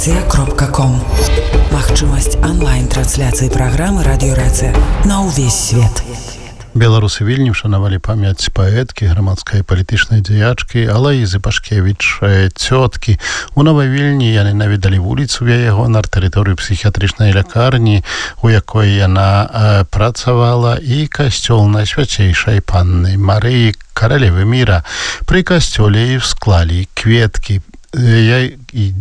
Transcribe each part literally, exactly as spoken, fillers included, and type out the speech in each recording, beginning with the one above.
кропка ком. Магчымасць онлайн-трансляцыі праграмы «Радіё-Рацыя» на ўвесь свет. Беларусы Вільні вшанавалі памяць паэткі, грамадскай і палітычнай дзеячкі Алаізы Пашкевіч, цёткі. У Новай Вільні яны наведалі вуліцу в яе гонар, тэрыторыю псіхіятрычнай лякарні, у якой яна э, працавала, і касцёл Найсвяцейшай Панны Марыі, каралевы міра. Пры касцёле і склалі кветкі. Я, і,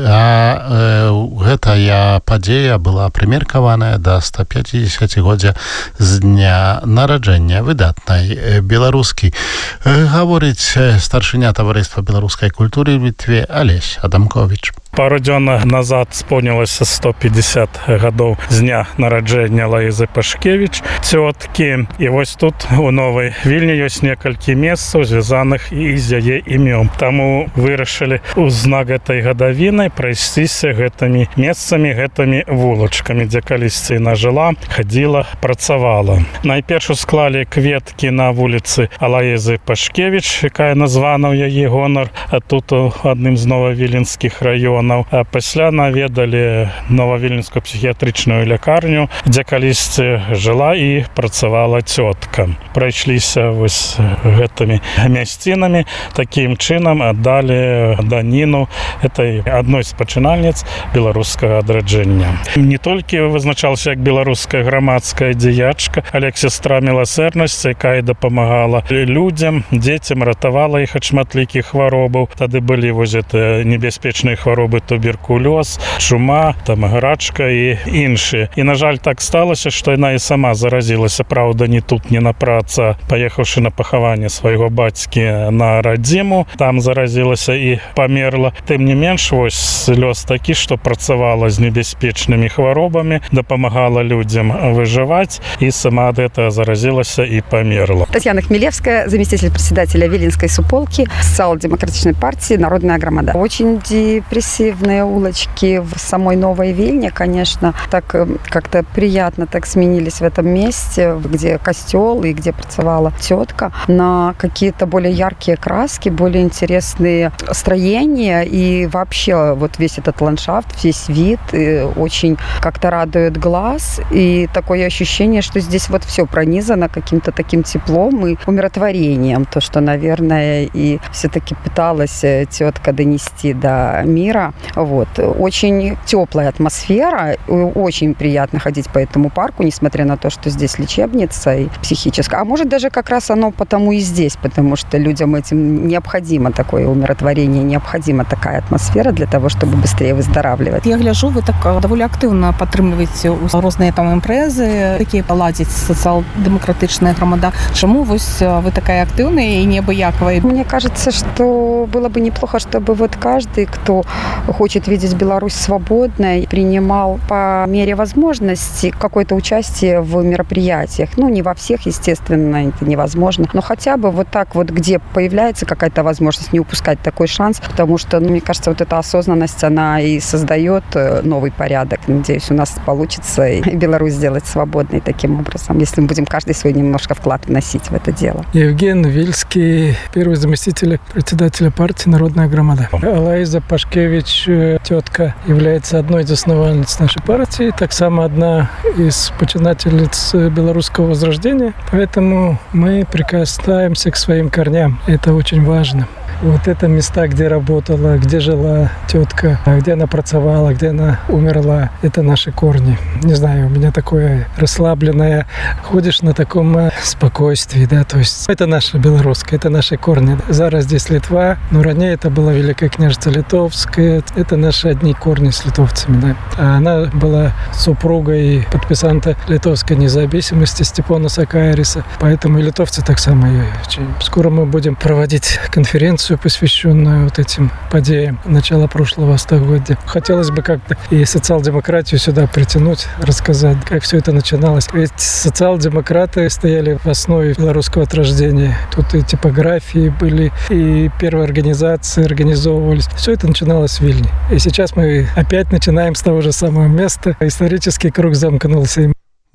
а э, гэтая падзея была прымеркаваная да ста пяцідзесяцігоддзя з дня нараджэння выдатнай э, беларускі. Э, гаворыць старшыня таварыства беларускай культуры ў Літве Алесь Адамкович. Пару дзён назад споўнілася сто пятьдесят гадоў з дня нараджэння Алаізы Пашкевіч, цёткі. І вось тут у Новай Вільні ёсць некалькі месцаў, звязаных і з яе імём. Таму вырашылі у знак гэтай гадавіны прайсціся гэтымі месцамі, гэтымі вулачкамі, дзе калісьці яна жыла, хадзіла, працавала. Найперш склалі кветкі на вуліцы Алаізы Пашкевіч, якая названа ў яе гонар, а тут у адным з новавіленскіх раёнаў. А пасля наведалі новавіленскую псіхіятрычную лякарню, дзе калісьці жыла і працавала цётка. Прайшліся вось гэтымі мясцінамі, такім чынам аддалі даніну этой адной з пачынальніц беларускага адраджэння. Не толькі вызначалася як беларуская грамадская дзеячка, але як сестра міласэрнасці, якая дапамагала людзям, дзецям, ратавала іх ад шматлікіх хваробаў. Тады былі вось гэтыя небяспечныя хваробы, туберкулёз, чума, там гарачка і іншыя. І, на жаль, так сталася, што яна і сама заразілася, праўда, не тут, не на праца, паехаўшы на пахаванне свайго бацькі на радзіму, там заразілася і памерла. Тым не менш, вось лёс такі, што працавала з небяспечнымі хваробамі, дапамагала людзям выжываць, і сама ад гэтага заразілася і памерла. Татьяна Хмелевская, заместитель председателя Виленской суполки социал-демократичной партии «Народная громада». Очень депрессивная улочки в самой Новой Вильне, конечно, так как-то приятно так сменились в этом месте, где костел и где працевала тетка, на какие-то более яркие краски, более интересные строения, и вообще вот весь этот ландшафт, весь вид очень как-то радует глаз, и такое ощущение, что здесь вот все пронизано каким-то таким теплом и умиротворением, то, что, наверное, и все-таки пыталась тетка донести до мира. Вот. Очень теплая атмосфера, очень приятно ходить по этому парку, несмотря на то, что здесь лечебница и психическая. А может, даже как раз оно потому и здесь, потому что людям этим необходимо такое умиротворение, необходима такая атмосфера для того, чтобы быстрее выздоравливать. Я гляжу, вы так довольно активно підтримуєте різні там імпрези, такі поладять соціал-демократична громада. Чому вы такая активная и необыяковая? Мне кажется, что было бы неплохо, чтобы вот каждый, кто хочет видеть Беларусь свободной, принимал по мере возможности какое-то участие в мероприятиях. Ну, не во всех, естественно, это невозможно, но хотя бы вот так вот, где появляется какая-то возможность, не упускать такой шанс, потому что, ну, мне кажется, вот эта осознанность, она и создает новый порядок. Надеюсь, у нас получится и Беларусь сделать свободной таким образом, если мы будем каждый свой немножко вклад вносить в это дело. Евген Вильский, первый заместитель председателя партии «Народная громада». Алаиза Пашкевич, тетка, является одной из основательниц нашей партии, так само одна из починательниц белорусского возрождения, поэтому мы прикасаемся к своим корням. Это очень важно. Вот это места, где работала, где жила тетка, где она працевала, где она умерла, это наши корни. Не знаю, у меня такое расслабленное, ходишь на таком спокойствии, да, то есть это наша белорусская, это наши корни. Зараз здесь Литва, но ранее это была Великое княжество Литовское, это наши одни корни с литовцами, да. А она была супругой подписанта литовской независимости Степана Сакариса, поэтому и литовцы так само. Скоро мы будем проводить конференцию, посвященную вот этим подеям начала прошлого столетия. Хотелось бы как-то и социал-демократию сюда притянуть, рассказать, как все это начиналось. Ведь социал-демократы стояли в основе белорусского отрождения. Тут и типографии были, и первые организации организовывались. Все это начиналось в Вильне. И сейчас мы опять начинаем с того же самого места. Исторический круг замкнулся.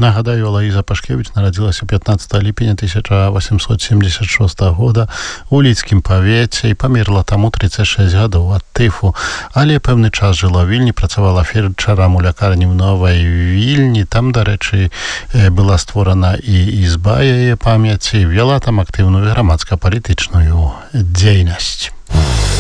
Нагадаю, Алаіза Пашкевіч нарадзілася пятнадцатого ліпеня тысяча восемьсот семьдесят шестого года у Лідскім павеце і памерла таму тридцать шесть гадоў ад тыфу, але пэўны час жыла ў Вільні, працавала фельчарам у лякарні ў Новай Вільні. Там, дарэчы, была створана і ізба яе памяці, вела там актыўную грамадска-палітычную дзейнасць.